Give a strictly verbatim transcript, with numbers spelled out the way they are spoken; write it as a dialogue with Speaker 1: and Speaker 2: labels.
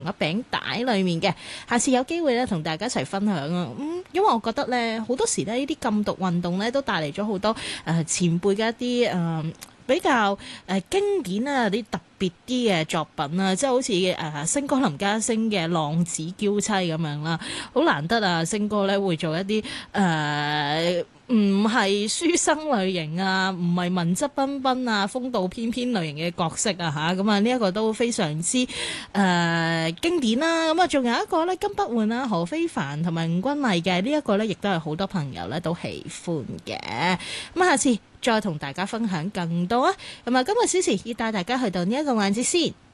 Speaker 1: 嘅餅帶裏面嘅。下次有機會咧，同大家一齊分享啊。咁、嗯、因為我覺得咧，好多時咧呢啲禁毒運動咧，都帶嚟咗好多誒、呃、前輩嘅一啲誒。呃比較誒、呃、經典啊啲特別啲嘅作品啊，即係好似誒星哥林家聲嘅浪子嬌妻咁樣啦，好難得啊！星哥咧會做一啲誒唔係書生類型啊，唔係文質彬彬啊、風度翩翩類型嘅角色啊吓，咁啊呢一個都非常之誒、呃、經典啦。咁啊仲有一個咧金不換啊、何非凡同埋吳君麗嘅呢一個咧，亦都係好多朋友咧都喜歡嘅。咁下次再同大家分享更多啊！咁啊，今個小時要帶大家去到呢一個環節先。